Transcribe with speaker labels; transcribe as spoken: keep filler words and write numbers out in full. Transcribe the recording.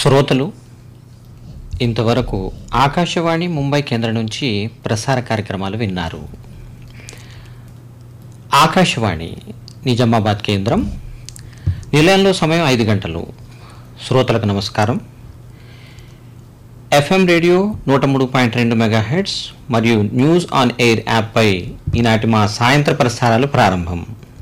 Speaker 1: శ్రోతలు ఇంతవరకు ఆకాశవాణి ముంబై కేంద్రం నుంచి ప్రసార కార్యక్రమాలు విన్నారు. ఆకాశవాణి నిజామాబాద్ కేంద్రం నిలయంలో సమయం ఐదు గంటలు. శ్రోతలకు నమస్కారం. ఎఫ్ఎం రేడియో నూట మూడు పాయింట్ రెండు మెగాహెర్ట్జ్ మరియు న్యూస్ ఆన్ ఎయిర్ యాప్పై ఈనాటి మా సాయంత్ర ప్రసారాలు ప్రారంభం.